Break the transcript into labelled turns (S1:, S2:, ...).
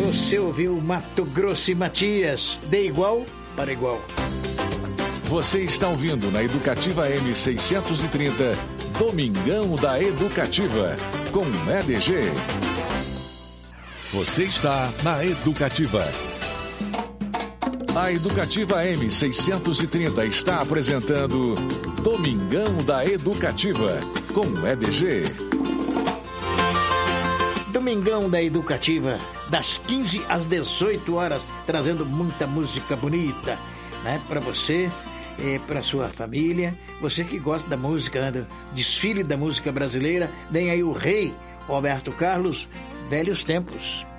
S1: Você ouviu Mato Grosso e Matias, de igual para igual.
S2: Você está ouvindo na Educativa M630, Domingão da Educativa, com EDG. Você está na Educativa. A Educativa M630 está apresentando Domingão da Educativa, com EDG.
S1: Domingão da Educativa, das 15 às 18 horas, trazendo muita música bonita, né, para você, para sua família, você que gosta da música, né, do desfile da música brasileira. Vem aí o rei Roberto Carlos, Velhos Tempos.